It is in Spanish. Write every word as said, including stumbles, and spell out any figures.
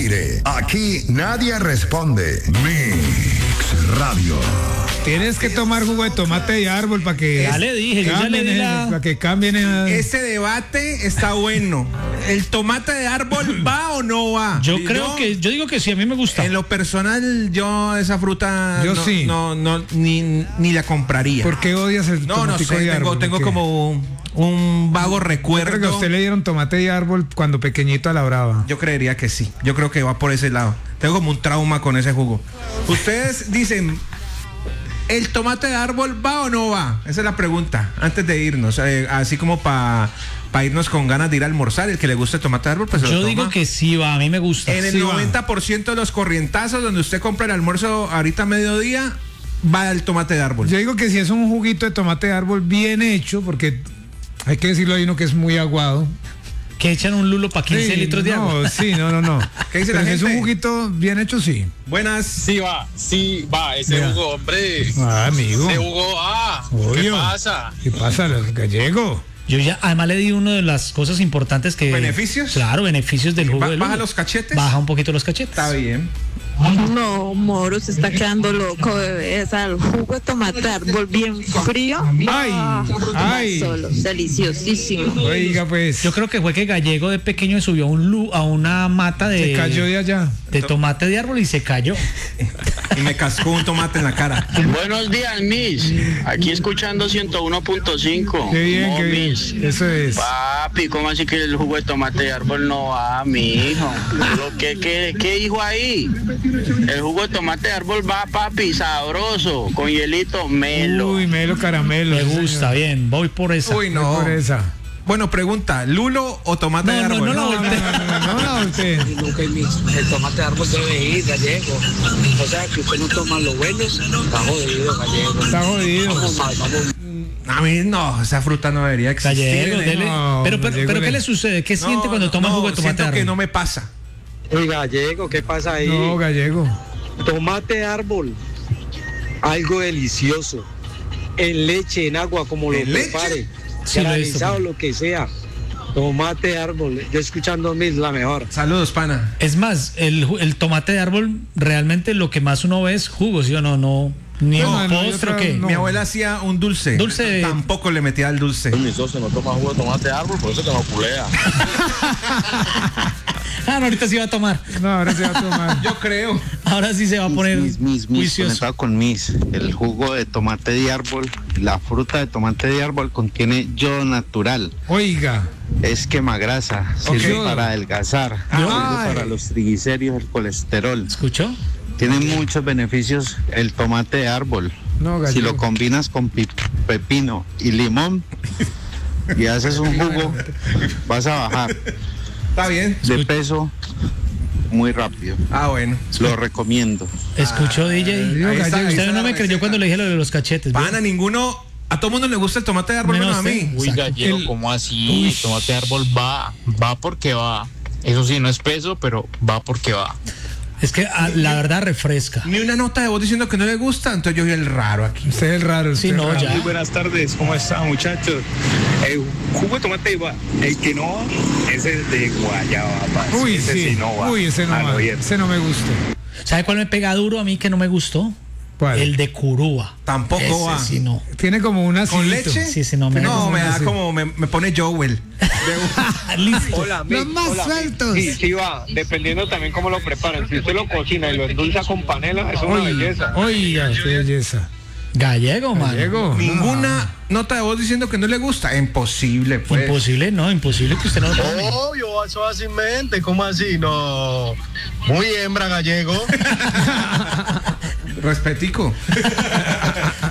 aire. Aquí nadie responde. Mix Radio. Tienes que tomar jugo de tomate de árbol para que. Ya le dije, yo ya le di la... Para que cambien. A... Este debate está bueno. ¿El tomate de árbol va o no va? Yo creo yo, que, yo digo que sí, a mí me gusta. En lo personal, yo esa fruta yo no, sí. no, no, ni, ni la compraría. ¿Por qué odias el no, tomate no sé, de árbol? Tengo, tengo como un, un vago recuerdo. Yo creo que a usted le dieron tomate de árbol cuando pequeñito a la brava. Yo creería que sí. Yo creo que va por ese lado. Tengo como un trauma con ese jugo. Ustedes dicen, ¿el tomate de árbol va o no va? Esa es la pregunta, antes de irnos. Eh, así como para pa irnos con ganas de ir a almorzar. El que le guste el tomate de árbol, pues yo lo digo toma. Que sí va, a mí me gusta. En el sí noventa por ciento de los corrientazos donde usted compra el almuerzo ahorita a mediodía, va el tomate de árbol. Yo digo que si es un juguito de tomate de árbol bien hecho, porque hay que decirlo, hay uno que es muy aguado. Que echan un lulo para quince sí, litros de no, agua. Sí, no, no, no. ¿Qué dice Pero la si gente? es un juguito bien hecho, sí. Buenas. Sí va, sí va, ese Mira. jugo, hombre. Ah, amigo. Ese jugo va. Obvio. ¿Qué pasa? ¿Qué pasa, los gallegos? Yo ya, además le di una de las cosas importantes que... ¿Beneficios? Claro, beneficios del jugo Ba- del ¿Baja lulo. los cachetes? Baja un poquito los cachetes. Está bien. No, Moro, se está quedando loco, bebé. O sea, el jugo de tomate de árbol bien frío. Ay, Ah, ay. solo, deliciosísimo. Oiga, pues. Yo creo que fue que Gallego de pequeño subió a, un lu, a una mata de... Se cayó de allá. De tomate de árbol y se cayó. Y me cascó un tomate en la cara. Buenos días, Miss. Aquí escuchando ciento uno punto cinco. Qué bien, No, qué bien. Miss. Eso es. Papi, ¿cómo así que el jugo de tomate de árbol no va, mi hijo? ¿Qué, qué, qué dijo ahí? El jugo de tomate de árbol va, papi, sabroso, con hielito, melo. Uy, melo caramelo. Me sí, gusta, señor. bien. Voy por esa. Uy, Voy no. por esa. Bueno, pregunta, ¿lulo o tomate No, de no, árbol? no la No, no, voltee. no, no, no, no la voltee. Nunca el tomate de árbol debe ir, gallego. O sea, que usted no toma los buenos, está jodido, gallego. Está jodido. Vamos mal, vamos. A mí no, esa fruta no debería existir. Gallego, ¿eh? dele- No, pero, pero, Gallego pero le- ¿qué le sucede? ¿Qué siente cuando toma no, jugo de tomate de siento árbol? que no me pasa. Oye, gallego, ¿qué pasa ahí? No, gallego. Tomate de árbol, algo delicioso. En leche, en agua, como lo ¿En leche? prepare. Sí, lo he visto. Granizado, lo que sea. Tomate de árbol. Yo escuchando a mí es la mejor. Saludos, pana. Es más, el, ju- el tomate de árbol realmente lo que más uno ve es jugo, ¿sí o no? No, ni No, un no, yo postre o creo- qué. no. Mi abuela hacía un dulce. Dulce de- Tampoco le metía el dulce. Mi socio no toma jugo de tomate de árbol, por eso que no culea. Ah, no, ahorita sí va a tomar. No, ahora se va a tomar. Yo creo. Ahora sí se va a poner Mis, mis, mis, juicioso. conectado con mis. El jugo de tomate de árbol, la fruta de tomate de árbol contiene yodo natural. Oiga. Es quemagrasa, sirve Ok. para adelgazar, Ay. sirve para los triglicéridos, el colesterol. ¿Escuchó? Tiene muchos beneficios el tomate de árbol. No, gallego. Si lo combinas con pi- pepino y limón y haces un jugo, vas a bajar Está bien. de peso muy rápido. Ah, bueno. Lo recomiendo. ¿Escuchó, D J? Digo, Ahí está, gallego. ahí Usted está no la me creyó receta. cuando le dije lo de los cachetes. ¿vio? Pana, ninguno. A todo mundo le gusta el tomate de árbol, Menos menos a mí. usted. Uy, gallego, El- ¿cómo así? Uy. El tomate de árbol va, va porque va. Eso sí, no es peso, pero va porque va. Es que ah, la verdad refresca. Ni una nota de voz diciendo que no le gusta, entonces yo soy el raro aquí. Usted es el raro. Sí, usted no, es raro. ya. Muy buenas tardes, ¿cómo están, muchachos? El jugo de tomate va, el que no va es el de guayaba, parce. Uy, ese sí. sí no va. Uy, ese no Ah, va. bien. Ese no me gusta. ¿Sabe cuál me pega duro a mí que no me gustó? ¿Cuál? El de curúa. Tampoco Ese va. sí no. Tiene como una ¿Con leche? Sí, sí, no me No, me da así. como, me, me pone Joel. Listo. Hola, Los Miss, más hola, Miss. sueltos. Sí, sí va, dependiendo también cómo lo preparan. Si usted lo cocina y lo endulza con panela, es una Oiga, belleza. oiga, qué belleza. Gallego, man. Gallego. Ninguna nota de voz diciendo que no le gusta. Imposible, pues. Imposible, no, imposible que usted no lo tome. Obvio, eso fácilmente, ¿cómo así? No. Muy hembra, gallego. Respetico.